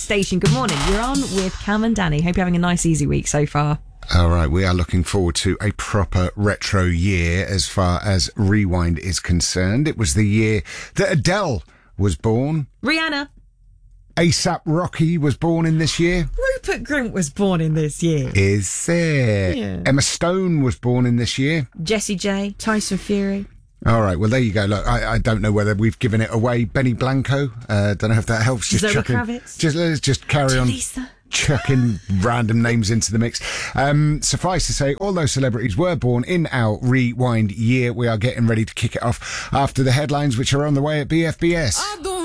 Station. Good morning. You're on with Cam and Danny. Hope you're having a nice, easy week so far. All right, we are looking forward to a proper retro year as far as Rewind is concerned. It was the year that Adele was born. Rihanna. A$AP Rocky was born in this year. Rupert Grint was born in this year. Is there? Yeah. Emma Stone was born in this year. Jessie J. Tyson Fury. All right, well, there you go. Look, I don't know whether we've given it away. Benny Blanco. Don't know if that helps. Zoe Kravitz. Let's just carry on. Lisa. Chucking random names into the mix. Suffice to say, all those celebrities were born in our Rewind year. We are getting ready to kick it off after the headlines, which are on the way at BFBS.